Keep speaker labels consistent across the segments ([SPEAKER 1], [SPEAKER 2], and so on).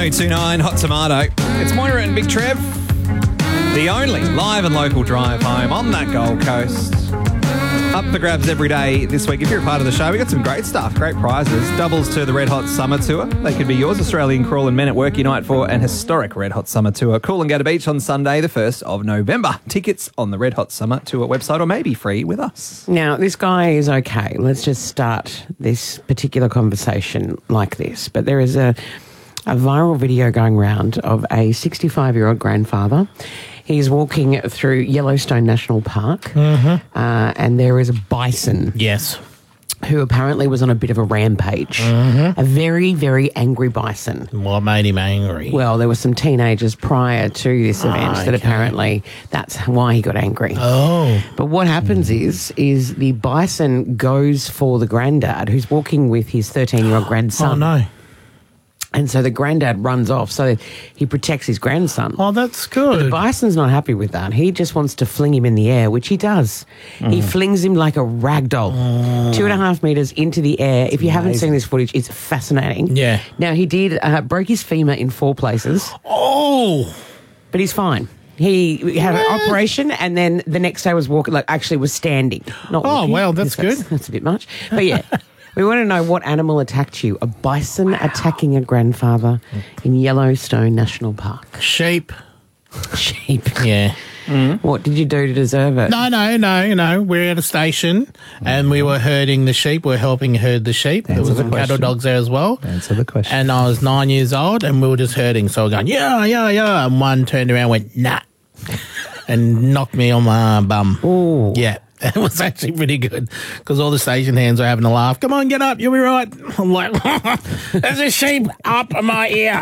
[SPEAKER 1] 1029 Hot Tomato. It's Moira and Big Trev. The only live and local drive home on that Gold Coast. Up for grabs every day this week. If you're a part of the show, we got some great stuff, great prizes. Doubles to the Red Hot Summer Tour. They could be yours. Australian Crawl and Men at Work unite for an historic Red Hot Summer Tour. Coolangatta Beach on Sunday, the 1st of November. Tickets on the Red Hot Summer Tour website, or maybe free with us.
[SPEAKER 2] Now, this guy is okay. Let's just start this particular conversation like this. But there is a viral video going round of a 65-year-old grandfather. He's walking through Yellowstone National Park, and there is a bison.
[SPEAKER 3] Yes.
[SPEAKER 2] Who apparently was on a bit of a rampage. A very, very angry bison.
[SPEAKER 3] What made him angry?
[SPEAKER 2] Well, there were some teenagers prior to this event that apparently that's why he got angry.
[SPEAKER 3] Oh.
[SPEAKER 2] But what happens is the bison goes for the granddad who's walking with his 13-year-old grandson.
[SPEAKER 3] Oh, no.
[SPEAKER 2] And so the granddad runs off, so he protects his grandson.
[SPEAKER 3] Oh, that's good.
[SPEAKER 2] But the bison's not happy with that. He just wants to fling him in the air, which he does. He flings him like a rag doll, 2.5 metres into the air. If you haven't seen this footage, it's fascinating.
[SPEAKER 3] Yeah.
[SPEAKER 2] Now, he did broke his femur in 4 places.
[SPEAKER 3] Oh.
[SPEAKER 2] But he's fine. He had an operation, and then the next day was walking, was standing. Not walking,
[SPEAKER 3] well, that's good.
[SPEAKER 2] That's a bit much. But yeah. We want to know what animal attacked you. A bison attacking a grandfather in Yellowstone National Park.
[SPEAKER 3] Sheep.
[SPEAKER 2] Sheep.
[SPEAKER 3] Yeah.
[SPEAKER 2] What did you do to deserve it?
[SPEAKER 3] No. We're at a station and we were herding the sheep. We're helping herd the sheep. There was some cattle dogs there as well.
[SPEAKER 1] Answer the question.
[SPEAKER 3] And I was 9 years old and we were just herding. So we're going, yeah. And one turned around and went, nah. And knocked me on my bum.
[SPEAKER 2] Oh.
[SPEAKER 3] Yeah. It was actually pretty good because all the station hands were having a laugh. Come on, get up, you'll be right. I'm like, there's a sheep up my ear.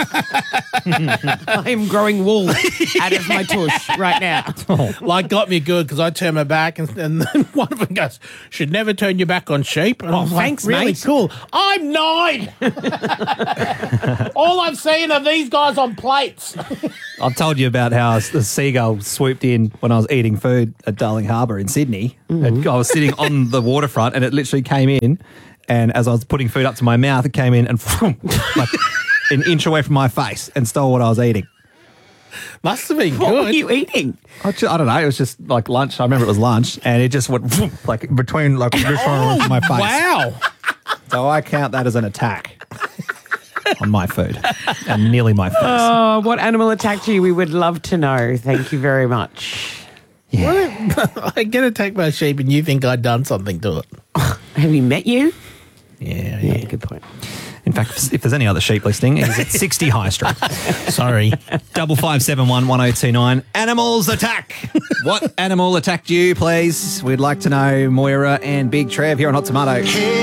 [SPEAKER 2] I am growing wool out of my tush right now.
[SPEAKER 3] Like, got me good because I turned my back and then one of them goes, should never turn your back on sheep. And I was
[SPEAKER 2] thanks,
[SPEAKER 3] like, really
[SPEAKER 2] mate.
[SPEAKER 3] cool. I'm 9. All I've seen are these guys on plates.
[SPEAKER 1] I've told you about how the seagull swooped in when I was eating food at Darling Harbour in Sydney. And I was sitting on the waterfront and it literally came in, and as I was putting food up to my mouth, it came in and like an inch away from my face and stole what I was eating.
[SPEAKER 3] Must have been good.
[SPEAKER 2] What were you eating?
[SPEAKER 1] I don't know. It was just like lunch. I remember it was lunch, and it just went like between like this one and my face.
[SPEAKER 3] Wow.
[SPEAKER 1] So I count that as an attack on my food and nearly my face.
[SPEAKER 2] Oh, what animal attacked you? We would love to know. Thank you very much.
[SPEAKER 1] Yeah.
[SPEAKER 3] I get attacked by a sheep and you think I'd done something to it.
[SPEAKER 2] Have he met you?
[SPEAKER 3] Yeah.
[SPEAKER 2] Good point.
[SPEAKER 1] In fact, if there's any other sheep listening, it's at 60 High Street.
[SPEAKER 3] Sorry.
[SPEAKER 1] 5571 1029. Animals attack. What animal attacked you, please? We'd like to know. Moira and Big Trev here on Hot Tomato.